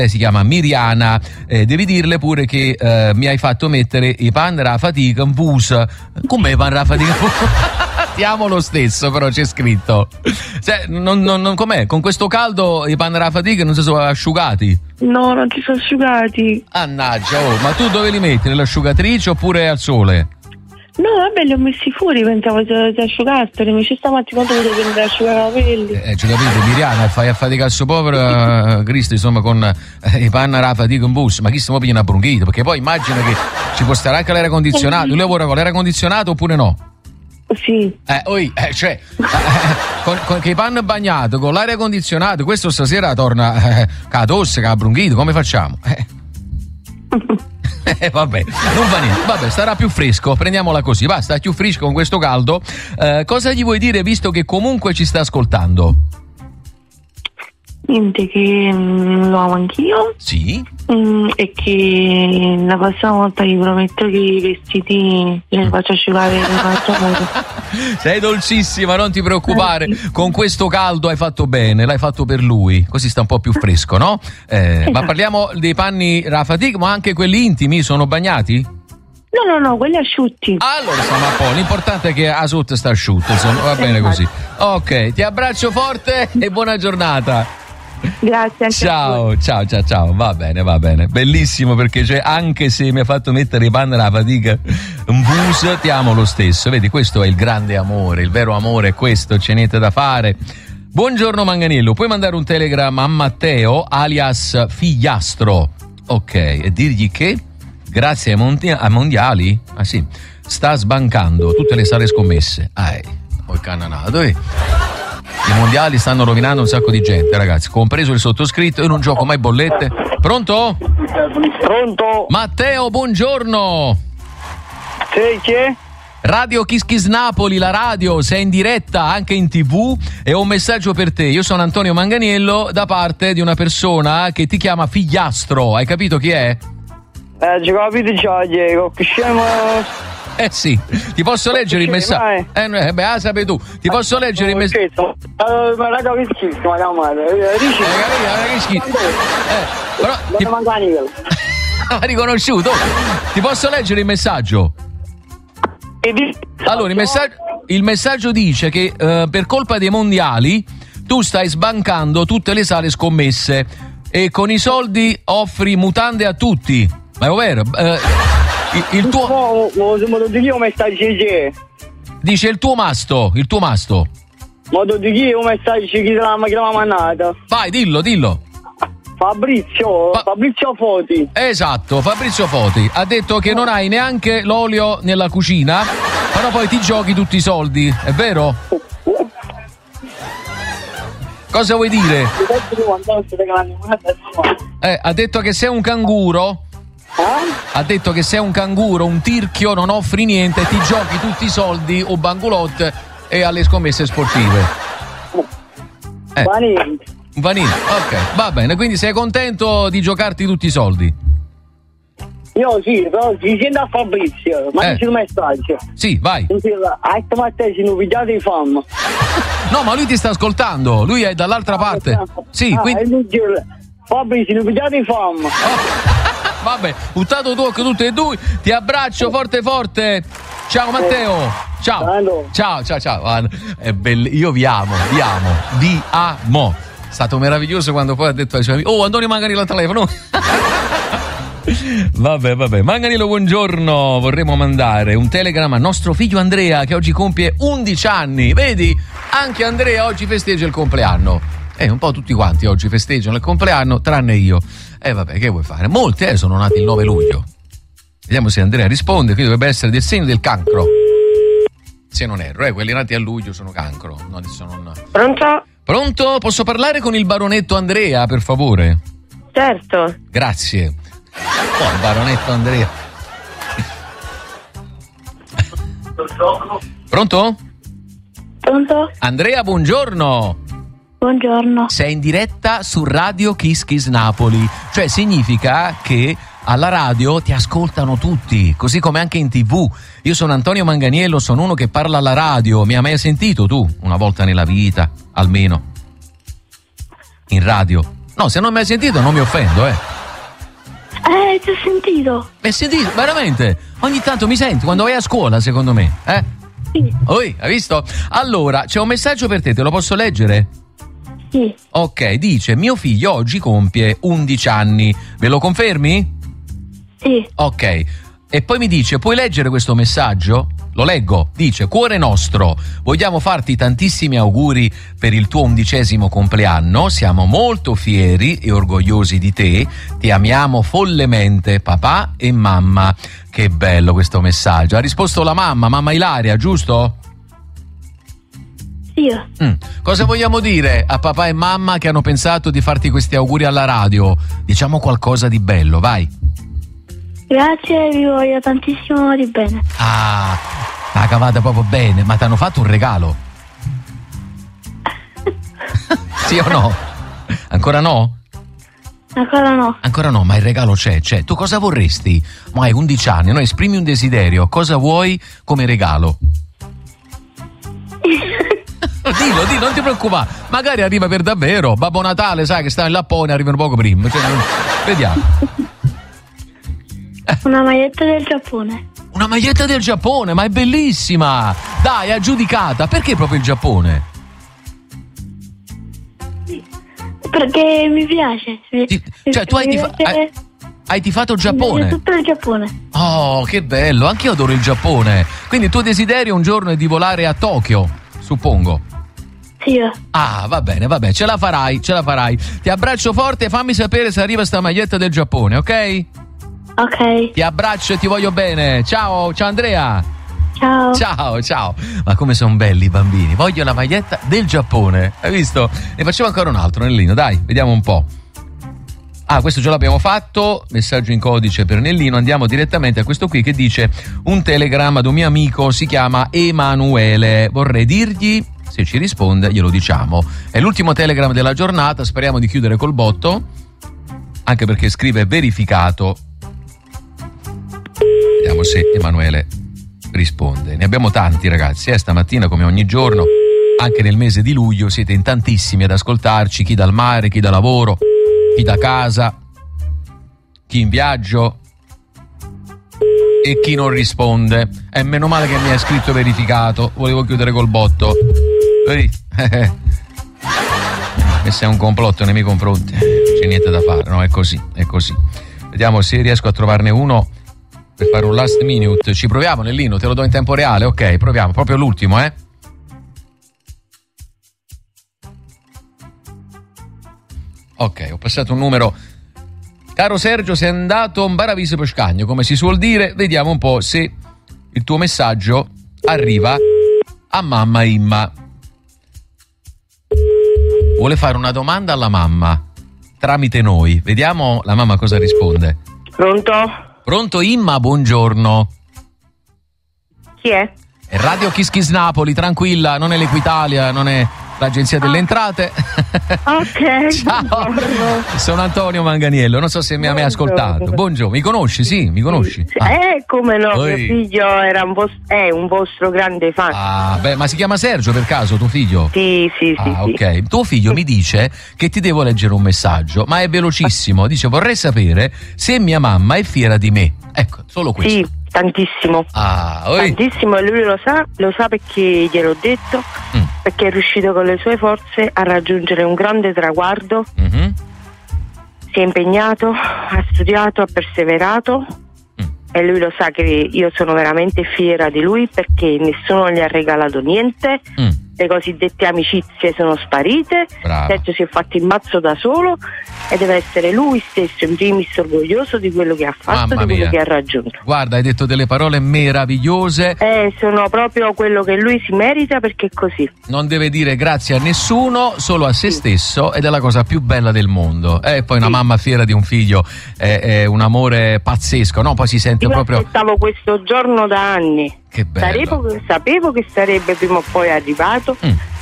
si chiama Miriana, devi dirle pure che mi hai fatto mettere i pan rafatica in bus. Com'è pan rafatica? Ti amo lo stesso, però c'è scritto. Cioè, non com'è? Con questo caldo i pan rafatica non si sono asciugati? No, non si sono asciugati. Annaggia, ma tu dove li metti? Nell'asciugatrice oppure al sole? No, vabbè, li ho messi fuori, pensavo si asciugassero. Mi ci stamattina quando volevo prendere a asciugare i capelli. Ci capite, Miriana, fai a fatica al suo povero Cristo, insomma, con i panna rafatica in bus. Ma chi stiamo pigliando una bronchite? Perché poi immagino che ci può stare anche l'aria condizionato. Tu lavora con l'aria condizionato oppure no? Sì. Cioè, con i panni bagnato, con l'aria condizionato, questo stasera torna con la tosse, con la bronchite, come facciamo? Vabbè, non va niente. Vabbè, starà più fresco, prendiamola così. Va, sta più fresco con questo caldo. Cosa gli vuoi dire visto che comunque ci sta ascoltando? Niente, che lo amo anch'io. Sì. E che la prossima volta gli prometto che i vestiti li faccio asciugare e li faccio muovere. Sei dolcissima, non ti preoccupare. Con questo caldo hai fatto bene, l'hai fatto per lui. Così sta un po' più fresco, no? Esatto. Ma parliamo dei panni rafatic, ma anche quelli intimi sono bagnati? No, quelli asciutti. Allora, insomma, poi l'importante è che a sotto sta asciutto, insomma, va bene così. Ok, ti abbraccio forte e buona giornata. Grazie. Ciao. Va bene. Bellissimo, perché anche se mi ha fatto mettere i panni alla fatica un bus, ti amo lo stesso. Vedi, questo è il grande amore, il vero amore è questo, c'è niente da fare. Buongiorno Manganiello, puoi mandare un telegramma a Matteo alias Figliastro, ok, e dirgli che grazie ai mondiali, sì, sta sbancando tutte le sale scommesse. Poi cananato, I mondiali stanno rovinando un sacco di gente, ragazzi, compreso il sottoscritto. Io non gioco mai bollette. Pronto? Pronto? Matteo, buongiorno. Sei chi è? Radio Kiss Kiss Napoli, la radio, sei in diretta anche in TV e ho un messaggio per te. Io sono Antonio Manganiello da parte di una persona che ti chiama Figliastro. Hai capito chi è? Ci capito già, Diego. Che scemo. Sì, ti posso leggere il messaggio? Sappi tu. Ti posso leggere il messaggio? Raga, che schifo, ma dici. Che schifo. Però ti ha riconosciuto. Ti posso leggere il messaggio? Allora, il messaggio dice che per colpa dei mondiali tu stai sbancando tutte le sale scommesse e con i soldi offri mutande a tutti. Ma è vero? Il tuo modo di chi come stai dicendo? Dice il tuo masto. Modo di chi come stai dicendo chi l'ha mannata? Vai, dillo. Fabrizio Foti. Esatto, Fabrizio Foti ha detto che non hai neanche l'olio nella cucina, però poi ti giochi tutti i soldi, è vero? Cosa vuoi dire? Ha detto che sei un canguro. Ha detto che sei un canguro, un tirchio, non offri niente, ti giochi tutti i soldi o banculotte e alle scommesse sportive. Vanini, ok, va bene, quindi sei contento di giocarti tutti i soldi? Io sì, però si sente a Fabrizio, ma dici il messaggio. Sì, vai. A stamattina si nubigliate i fan. No, ma lui ti sta ascoltando, lui è dall'altra parte. Sì, quindi Fabrizio, nubigliate i fan. Vabbè, buttato tu anche tutte e due. Ti abbraccio forte. Ciao Matteo. Ciao. È bello. Io vi amo. È stato meraviglioso quando poi ha detto ai suoi amici: oh, Antonio Manganiello al telefono. Vabbè. Manganiello, buongiorno. Vorremmo mandare un telegramma al nostro figlio Andrea, che oggi compie 11 anni. Vedi? Anche Andrea oggi festeggia il compleanno. Un po' tutti quanti oggi festeggiano il compleanno, tranne io. Vabbè, che vuoi fare? Molti sono nati il 9 luglio. Vediamo se Andrea risponde. Qui dovrebbe essere del segno del cancro. Se non erro, quelli nati a luglio sono cancro. No, adesso non. Pronto? Posso parlare con il baronetto Andrea, per favore? Certo. Grazie. Il baronetto Andrea. Pronto? Andrea, buongiorno. Buongiorno. Sei in diretta su Radio Kiss Kiss Napoli, cioè significa che alla radio ti ascoltano tutti, così come anche in TV. Io sono Antonio Manganiello, sono uno che parla alla radio. Mi hai mai sentito tu? Una volta nella vita, almeno. In radio. No, se non mi hai sentito non mi offendo, Ti ho sentito. Mi hai sentito? Veramente? Ogni tanto mi senti quando vai a scuola, secondo me, Sì. Oi, hai visto? Allora, c'è un messaggio per te lo posso leggere? Sì. Ok, dice: mio figlio oggi compie 11 anni. Me lo confermi? Sì. Ok. E poi mi dice: puoi leggere questo messaggio? Lo leggo. Dice: cuore nostro, vogliamo farti tantissimi auguri per il tuo 11° compleanno. Siamo molto fieri e orgogliosi di te. Ti amiamo follemente, papà e mamma. Che bello questo messaggio. Ha risposto la mamma Ilaria, giusto? Sì. Cosa vogliamo dire a papà e mamma che hanno pensato di farti questi auguri alla radio? Diciamo qualcosa di bello, vai. Grazie, vi voglio tantissimo di bene. Ah, l'ha cavata proprio bene, ma ti hanno fatto un regalo? Sì o no? Ancora no? Ancora no. Ancora no, ma il regalo c'è. Tu cosa vorresti? Ma hai 11 anni, no? Esprimi un desiderio. Cosa vuoi come regalo? Dillo, non ti preoccupare. Magari arriva per davvero. Babbo Natale, sai che sta in Lappone, arrivano poco prima. Vediamo. Una maglietta del Giappone. Una maglietta del Giappone, ma è bellissima. Dai, aggiudicata. Perché proprio il Giappone? Perché mi piace. Cioè, tu hai tifato il Giappone? Tutto il Giappone. Oh, che bello. Anch'io adoro il Giappone. Quindi il tuo desiderio un giorno è di volare a Tokyo, suppongo. Sì. Ah, va bene, ce la farai. Ti abbraccio forte e fammi sapere se arriva sta maglietta del Giappone, ok? Ok. Ti abbraccio e ti voglio bene. Ciao Andrea. Ciao. Ma come sono belli i bambini. Voglio la maglietta del Giappone. Hai visto? Ne facciamo ancora un altro, Nellino. Dai, vediamo un po'. Ah, questo già l'abbiamo fatto. Messaggio in codice per Nellino. Andiamo direttamente a questo qui che dice: un telegramma ad un mio amico, si chiama Emanuele. Vorrei dirgli, se ci risponde glielo diciamo. È l'ultimo telegram della giornata. Speriamo di chiudere col botto, anche perché scrive verificato. Vediamo se Emanuele risponde. Ne abbiamo tanti, ragazzi, stamattina come ogni giorno, anche nel mese di luglio siete in tantissimi ad ascoltarci, chi dal mare, chi da lavoro, chi da casa, chi in viaggio e chi non risponde. Meno male che mi hai scritto verificato, volevo chiudere col botto. Questo è un complotto nei miei confronti, non c'è niente da fare, no, è così. Vediamo se riesco a trovarne uno per fare un last minute. Ci proviamo, Nellino, te lo do in tempo reale, ok? Proviamo, proprio l'ultimo, Ok, ho passato un numero. Caro Sergio, sei andato un baraviso per scagno, come si suol dire. Vediamo un po' se il tuo messaggio arriva a mamma Imma. Vuole fare una domanda alla mamma tramite noi. Vediamo la mamma cosa risponde. Pronto Imma, buongiorno. Chi è? È Radio Kiss Kiss Napoli, tranquilla, non è l'Equitalia, non è l'Agenzia delle Entrate. Ok. Ciao, buongiorno. sono Antonio Manganiello, non so se mi ha mai ascoltato. Buongiorno, mi conosci? Sì, mi conosci? Sì. Come no, mio figlio è un vostro grande fan. Ah, beh, ma si chiama Sergio per caso, tuo figlio? Sì. Ok, tuo figlio mi dice che ti devo leggere un messaggio, ma è velocissimo. Dice: vorrei sapere se mia mamma è fiera di me. Ecco, solo questo. Sì, tantissimo. Tantissimo, e lui lo sa perché gliel'ho detto, perché è riuscito con le sue forze a raggiungere un grande traguardo. Si è impegnato, ha studiato, ha perseverato. E lui lo sa che io sono veramente fiera di lui, perché nessuno gli ha regalato niente. Le cosiddette amicizie sono sparite. Sergio si è fatto il mazzo da solo e deve essere lui stesso in primis orgoglioso di quello che ha fatto, di quello che ha raggiunto. Guarda, hai detto delle parole meravigliose. Sono proprio quello che lui si merita, perché è così. Non deve dire grazie a nessuno, solo a se stesso, ed è la cosa più bella del mondo. E poi una mamma fiera di un figlio è un amore pazzesco, no? Poi si sente proprio. Aspettavo questo giorno da anni. Che bello. Sapevo che sarebbe prima o poi arrivato,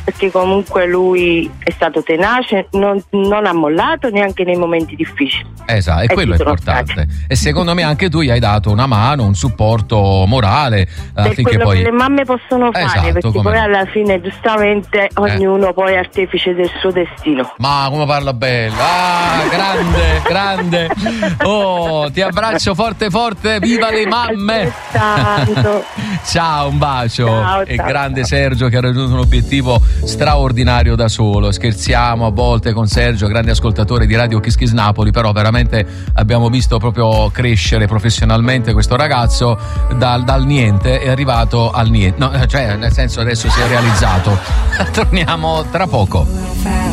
perché comunque lui è stato tenace, non ha mollato neanche nei momenti difficili. Esatto, e quello è importante. Stati. E secondo me anche tu gli hai dato una mano, un supporto morale affinché poi che le mamme possono fare, esatto, perché poi alla fine giustamente ognuno poi è artefice del suo destino. Ma come parla bella! Grande! Oh, ti abbraccio forte, viva le mamme! Ciao, un bacio! Ciao. E grande Sergio che ha raggiunto un obiettivo straordinario da solo. Scherziamo a volte con Sergio, grande ascoltatore di Radio Kiss Kiss Napoli, però veramente abbiamo visto proprio crescere professionalmente questo ragazzo dal niente è arrivato al niente, no, cioè nel senso adesso si è realizzato. Torniamo tra poco.